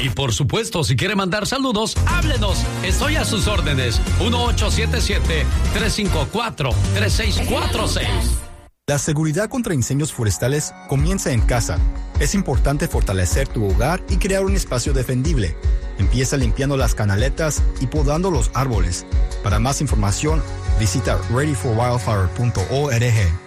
Y por supuesto, si quiere mandar saludos, háblenos. Estoy a sus órdenes. 1877-354-3646. La seguridad contra incendios forestales comienza en casa. Es importante fortalecer tu hogar y crear un espacio defendible. Empieza limpiando las canaletas y podando los árboles. Para más información, visita readyforwildfire.org.